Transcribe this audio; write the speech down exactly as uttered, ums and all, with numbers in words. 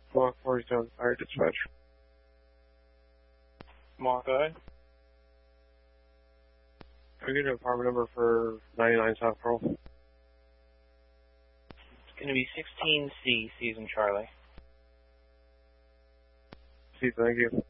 Block forty-seven, fire dispatch. Block I. Can I get an apartment number for ninety-nine South Pearl? It's going to be sixteen C, Season Charlie. See, thank you.